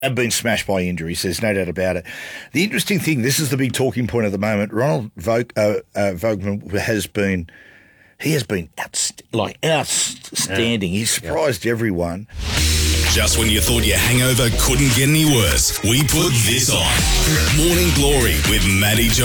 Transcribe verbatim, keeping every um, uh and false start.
have been smashed by injuries. There's no doubt about it. The interesting thing, this is the big talking point at the moment. Ronald Vogt, uh, uh, Vogtman has been, he has been outst- like outstanding. Yeah. He's surprised yep. everyone. Just when you thought your hangover couldn't get any worse, we put this on. Morning Glory with Matty Jones.